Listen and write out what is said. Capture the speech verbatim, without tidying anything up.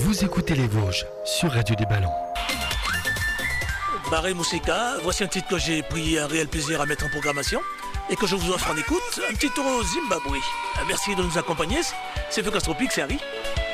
Vous écoutez Les Vosges sur Radio des Ballons. Barré Mousseka, voici un titre que j'ai pris un réel plaisir à mettre en programmation et que je vous offre en écoute, un petit tour au Zimbabwe. Merci de nous accompagner, c'est Feu Castropique, c'est Harry.